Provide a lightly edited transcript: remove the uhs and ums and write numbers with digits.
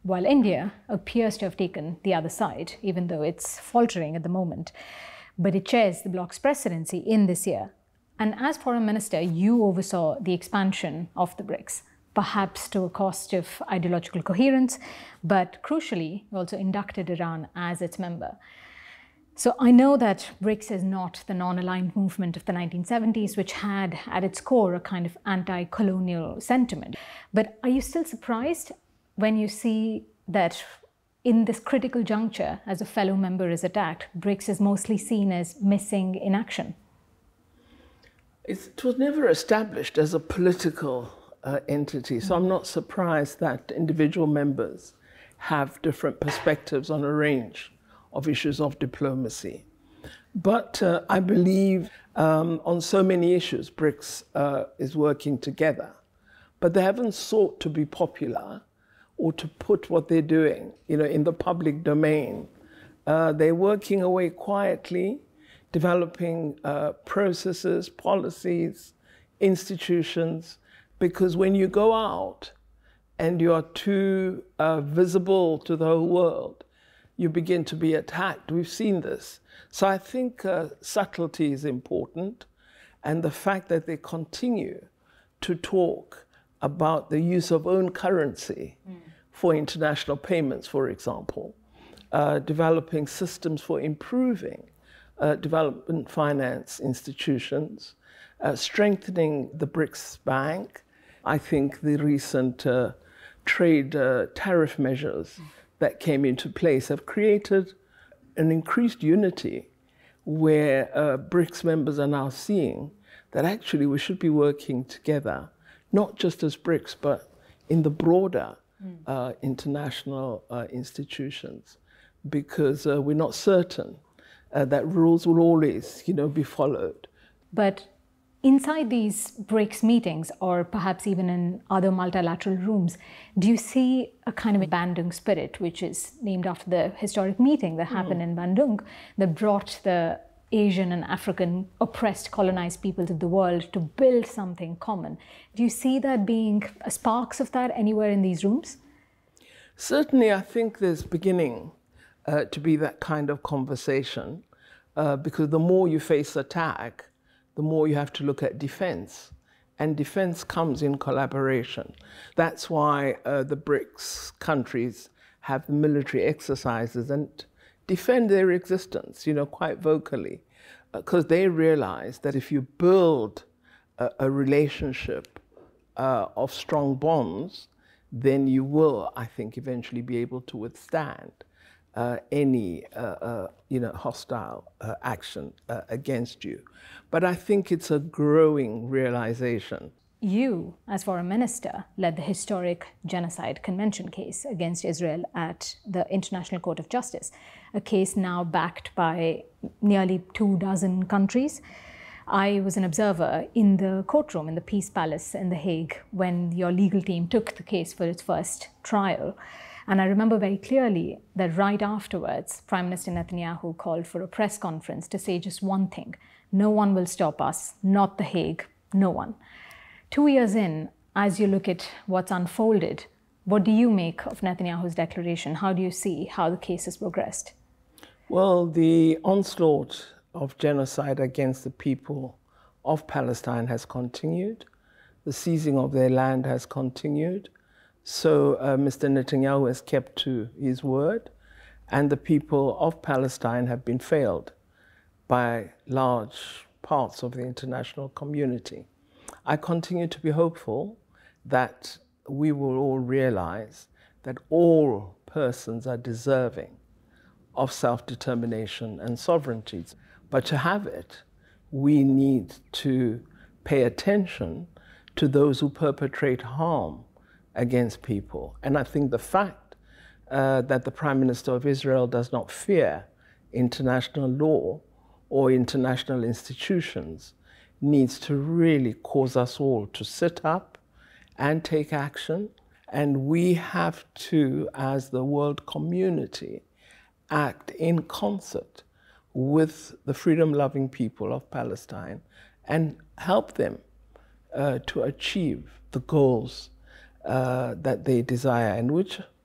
while India appears to have taken the other side, even though it's faltering at the moment. But it chairs the bloc's presidency in this year. And as foreign minister, you oversaw the expansion of the BRICS, perhaps to a cost of ideological coherence, but crucially, you also inducted Iran as its member. So I know that BRICS is not the non-aligned movement of the 1970s, which had at its core a kind of anti-colonial sentiment. But are you still surprised when you see that in this critical juncture, as a fellow member is attacked, BRICS is mostly seen as missing in action? It was never established as a political entity, so I'm not surprised that individual members have different perspectives on a range of issues of diplomacy. But I believe on so many issues, BRICS is working together, but they haven't sought to be popular or to put what they're doing, in the public domain. They're working away quietly, developing processes, policies, institutions, because when you go out and you are too visible to the whole world, you begin to be attacked. We've seen this. So I think subtlety is important, and the fact that they continue to talk about the use of own currency for international payments, for example, developing systems for improving development finance institutions, strengthening the BRICS Bank. I think the recent trade tariff measures that came into place have created an increased unity where BRICS members are now seeing that actually we should be working together, not just as BRICS, but in the broader international institutions, because we're not certain that rules will always, be followed. But inside these BRICS meetings, or perhaps even in other multilateral rooms, do you see a kind of Bandung spirit, which is named after the historic meeting that happened in Bandung, that brought the Asian and African oppressed, colonized peoples of the world to build something common? Do you see that being sparks of that anywhere in these rooms? Certainly, I think there's beginning to be that kind of conversation, because the more you face attack, the more you have to look at defense. And defense comes in collaboration. That's why the BRICS countries have military exercises and defend their existence, quite vocally, because they realize that if you build a relationship of strong bonds, then you will, I think, eventually be able to withstand any hostile action against you. But I think it's a growing realization. You, as foreign minister, led the historic Genocide Convention case against Israel at the International Court of Justice, a case now backed by nearly 24 countries. I was an observer in the courtroom in the Peace Palace in The Hague when your legal team took the case for its first trial. And I remember very clearly that right afterwards, Prime Minister Netanyahu called for a press conference to say just one thing: no one will stop us, not The Hague, no one. 2 years in, as you look at what's unfolded, what do you make of Netanyahu's declaration? How do you see how the case has progressed? Well, the onslaught of genocide against the people of Palestine has continued. The seizing of their land has continued. So Mr. Netanyahu has kept to his word, and the people of Palestine have been failed by large parts of the international community. I continue to be hopeful that we will all realize that all persons are deserving of self-determination and sovereignty. But to have it, we need to pay attention to those who perpetrate harm against people. And I think the fact that the Prime Minister of Israel does not fear international law or international institutions needs to really cause us all to sit up and take action. And we have to, as the world community, act in concert with the freedom-loving people of Palestine and help them to achieve the goals that they desire, and which